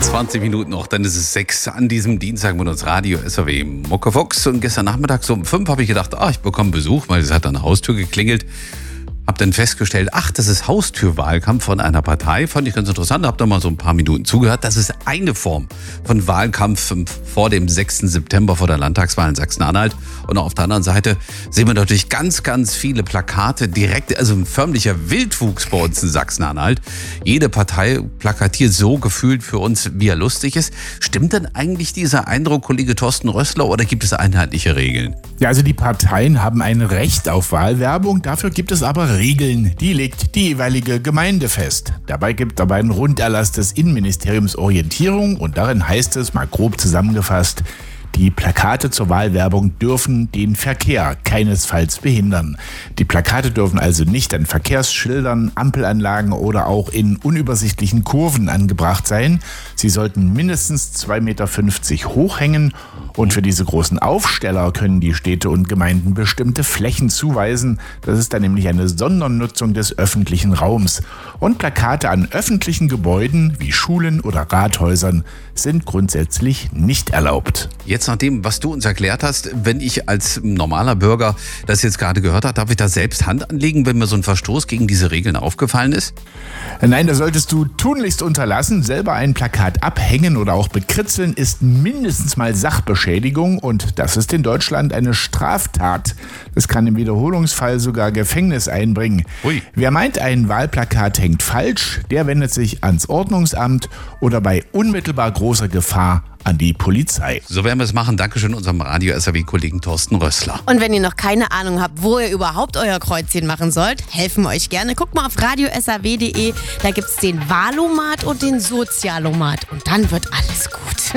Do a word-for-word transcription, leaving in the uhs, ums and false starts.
zwanzig Minuten noch, dann ist es sechs an diesem Dienstag mit uns Radio S R W Muckefuchs. Und gestern Nachmittag so um fünf habe ich gedacht, ah, ich bekomme Besuch, weil es hat an der Haustür geklingelt. Hab dann festgestellt, ach, das ist Haustürwahlkampf von einer Partei. Fand ich ganz interessant, hab da mal so ein paar Minuten zugehört. Das ist eine Form von Wahlkampf vor dem sechsten September, vor der Landtagswahl in Sachsen-Anhalt. Und auf der anderen Seite sehen wir natürlich ganz, ganz viele Plakate direkt, also ein förmlicher Wildwuchs bei uns in Sachsen-Anhalt. Jede Partei plakatiert so gefühlt für uns, wie er lustig ist. Stimmt denn eigentlich dieser Eindruck, Kollege Thorsten Rössler, oder gibt es einheitliche Regeln? Ja, also die Parteien haben ein Recht auf Wahlwerbung, dafür gibt es aber Regeln, die legt die jeweilige Gemeinde fest. Dabei gibt aber ein Runderlass des Innenministeriums Orientierung und darin heißt es, mal grob zusammengefasst, die Plakate zur Wahlwerbung dürfen den Verkehr keinesfalls behindern. Die Plakate dürfen also nicht an Verkehrsschildern, Ampelanlagen oder auch in unübersichtlichen Kurven angebracht sein. Sie sollten mindestens zwei Meter fünfzig hoch hängen und für diese großen Aufsteller können die Städte und Gemeinden bestimmte Flächen zuweisen. Das ist dann nämlich eine Sondernutzung des öffentlichen Raums. Und Plakate an öffentlichen Gebäuden wie Schulen oder Rathäusern sind grundsätzlich nicht erlaubt. Jetzt nach dem, was du uns erklärt hast, wenn ich als normaler Bürger das jetzt gerade gehört habe, darf ich da selbst Hand anlegen, wenn mir so ein Verstoß gegen diese Regeln aufgefallen ist? Nein, das solltest du tunlichst unterlassen. Selber ein Plakat abhängen oder auch bekritzeln ist mindestens mal Sachbeschädigung und das ist in Deutschland eine Straftat. Das kann im Wiederholungsfall sogar Gefängnis einbringen. Ui. Wer meint, ein Wahlplakat hängt falsch, der wendet sich ans Ordnungsamt oder bei unmittelbar großer Gefahr an die Polizei. So werden wir es machen. Dankeschön unserem Radio S R W-Kollegen Thorsten Rössler. Und wenn ihr noch keine Ahnung habt, wo ihr überhaupt euer Kreuzchen machen sollt, helfen wir euch gerne. Guckt mal auf radio s r w punkt d e, da gibt's den Wahlomat und den Sozialomat und dann wird alles gut.